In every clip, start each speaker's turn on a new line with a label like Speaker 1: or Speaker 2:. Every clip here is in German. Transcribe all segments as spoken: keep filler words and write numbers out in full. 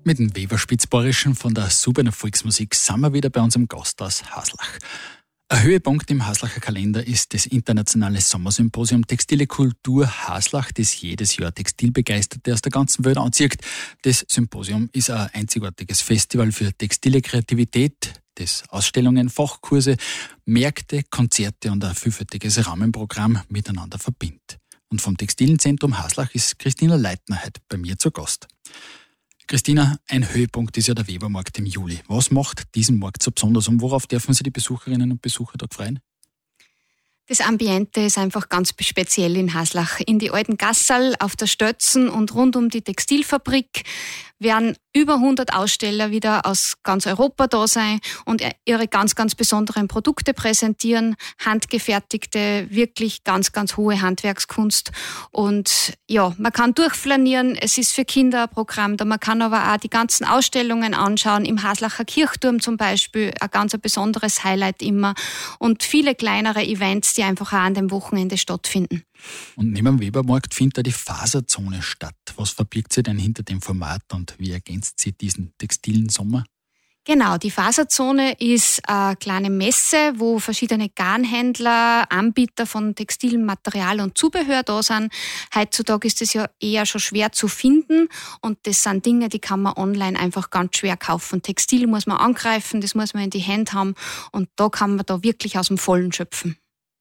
Speaker 1: Mit dem Weber-Spitzborischen von der Subener Volksmusik sind wir wieder bei unserem Gast aus Haslach. Ein Höhepunkt im Haslacher Kalender ist das internationale Sommersymposium Textile Kultur Haslach, das jedes Jahr Textilbegeisterte aus der ganzen Welt anzieht. Das Symposium ist ein einzigartiges Festival für textile Kreativität, das Ausstellungen, Fachkurse, Märkte, Konzerte und ein vielfältiges Rahmenprogramm miteinander verbindet. Und vom Textilen Zentrum Haslach ist Christina Leitner heute bei mir zu Gast. Christina, ein Höhepunkt ist ja der Webermarkt im Juli. Was macht diesen Markt so besonders und worauf dürfen sich die Besucherinnen und Besucher da freuen?
Speaker 2: Das Ambiente ist einfach ganz speziell in Haslach. In die alten Gassal, auf der Stötzen und rund um die Textilfabrik werden über hundert Aussteller wieder aus ganz Europa da sein und ihre ganz, ganz besonderen Produkte präsentieren. Handgefertigte, wirklich ganz, ganz hohe Handwerkskunst. Und ja, man kann durchflanieren. Es ist für Kinder ein Programm da. Man kann aber auch die ganzen Ausstellungen anschauen. Im Haslacher Kirchturm zum Beispiel, ein ganz ein besonderes Highlight immer. Und viele kleinere Events, die einfach auch an dem Wochenende stattfinden.
Speaker 1: Und neben dem Webermarkt findet auch die Faserzone statt. Was verbirgt sich denn hinter dem Format und wie ergänzt sie diesen textilen Sommer?
Speaker 2: Genau, die Faserzone ist eine kleine Messe, wo verschiedene Garnhändler, Anbieter von textilem Material und Zubehör da sind. Heutzutage ist es ja eher schon schwer zu finden und das sind Dinge, die kann man online einfach ganz schwer kaufen. Textil muss man angreifen, das muss man in die Hände haben und da kann man da wirklich aus dem Vollen schöpfen.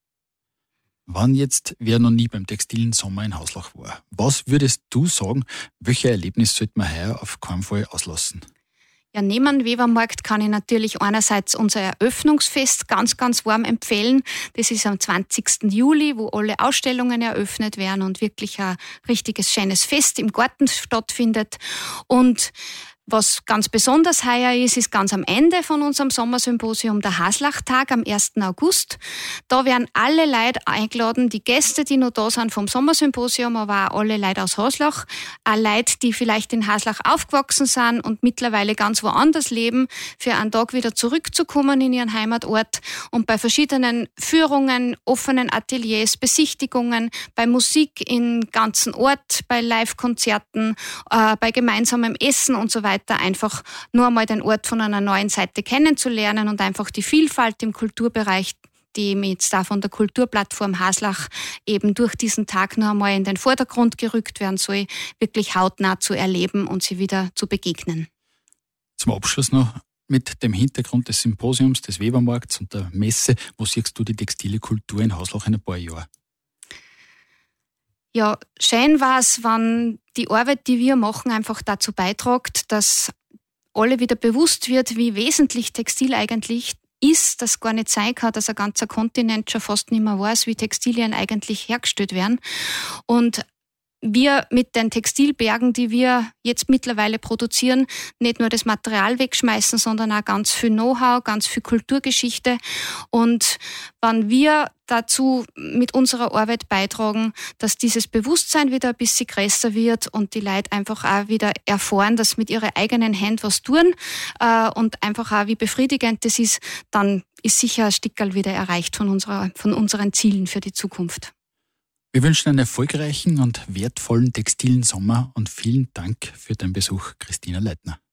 Speaker 1: Wann jetzt, wer noch nie beim textilen Sommer in Haslach war, was würdest du sagen, welche Erlebnis sollte man heuer auf keinen Fall auslassen?
Speaker 2: Ja, neben dem Webermarkt kann ich natürlich einerseits unser Eröffnungsfest ganz, ganz warm empfehlen. Das ist am zwanzigsten Juli, wo alle Ausstellungen eröffnet werden und wirklich ein richtiges schönes Fest im Garten stattfindet. Und was ganz besonders heuer ist, ist ganz am Ende von unserem Sommersymposium der Haslachtag am ersten August. Da werden alle Leute eingeladen, die Gäste, die noch da sind vom Sommersymposium, aber auch alle Leute aus Haslach, auch Leute, die vielleicht in Haslach aufgewachsen sind und mittlerweile ganz woanders leben, für einen Tag wieder zurückzukommen in ihren Heimatort und bei verschiedenen Führungen, offenen Ateliers, Besichtigungen, bei Musik im ganzen Ort, bei Live-Konzerten, äh, bei gemeinsamem Essen und so weiter, einfach nur einmal den Ort von einer neuen Seite kennenzulernen und einfach die Vielfalt im Kulturbereich, die jetzt da von der Kulturplattform Haslach eben durch diesen Tag noch einmal in den Vordergrund gerückt werden soll, wirklich hautnah zu erleben und sie wieder zu begegnen.
Speaker 1: Zum Abschluss noch mit dem Hintergrund des Symposiums, des Webermarkts und der Messe, wo siehst du die textile Kultur in Haslach in ein paar Jahren?
Speaker 2: Ja, schön war es, wenn die Arbeit, die wir machen, einfach dazu beiträgt, dass alle wieder bewusst wird, wie wesentlich Textil eigentlich ist, dass gar nicht sein kann, dass ein ganzer Kontinent schon fast nicht mehr weiß, wie Textilien eigentlich hergestellt werden. Und wir mit den Textilbergen, die wir jetzt mittlerweile produzieren, nicht nur das Material wegschmeißen, sondern auch ganz viel Know-how, ganz viel Kulturgeschichte. Und wenn wir dazu mit unserer Arbeit beitragen, dass dieses Bewusstsein wieder ein bisschen größer wird und die Leute einfach auch wieder erfahren, dass sie mit ihren eigenen Händen was tun äh, und einfach auch, wie befriedigend das ist, dann ist sicher ein Stickerl wieder erreicht von, unserer, von unseren Zielen für die Zukunft.
Speaker 1: Wir wünschen einen erfolgreichen und wertvollen textilen Sommer und vielen Dank für deinen Besuch, Christina Leitner.